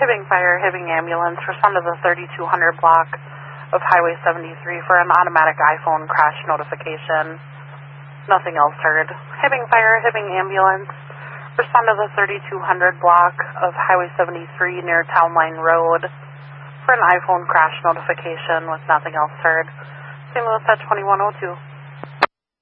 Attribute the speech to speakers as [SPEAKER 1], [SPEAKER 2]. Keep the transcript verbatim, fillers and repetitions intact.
[SPEAKER 1] Hibbing Fire, Hibbing Ambulance, respond to the thirty-two hundred block of Highway seventy-three for an automatic iPhone crash notification. Nothing else heard. Hibbing Fire, Hibbing Ambulance, respond to the thirty-two hundred block of Highway seventy-three near Town Line Road for an iPhone crash notification with nothing else heard. Saint Louis at twenty-one oh two.